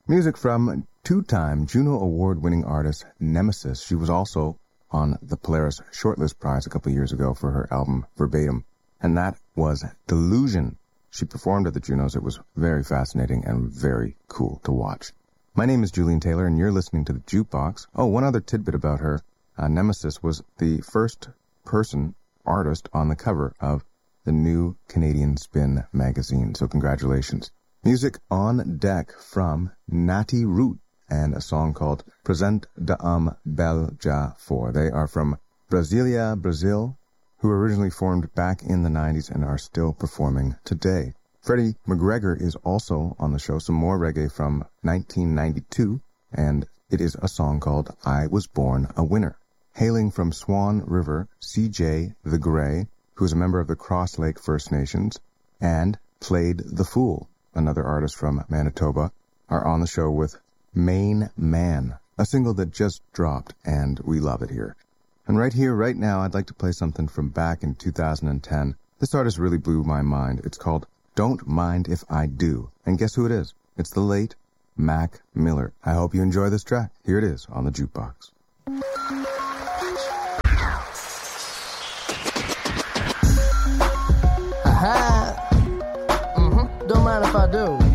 Music from two-time Juno Award-winning artist Nemesis. She was also on the Polaris Shortlist Prize a couple of years ago for her album Verbatim, and that was Delusion. She performed at the Junos. It was very fascinating and very cool to watch. My name is Julian Taylor, and you're listening to The Jukebox. Oh, one other tidbit about her. Nemesis was the first person artist on the cover of the new Canadian Spin magazine, so congratulations. Music on deck from Natty Root and a song called Present d'Am Belja 4. They are from Brasilia, Brazil, who originally formed back in the 90s and are still performing today. Freddie McGregor is also on the show, some more reggae from 1992, and it is a song called I Was Born a Winner. Hailing from Swan River, C.J. the Grey, who is a member of the Cross Lake First Nations, and Played the Fool, another artist from Manitoba, are on the show with Main Man, a single that just dropped, and we love it here. And right here, right now, I'd like to play something from back in 2010. This artist really blew my mind. It's called Don't Mind If I Do. And guess who it is? It's the late Mac Miller. I hope you enjoy this track. Here it is on the Jukebox. Don't mind if I do.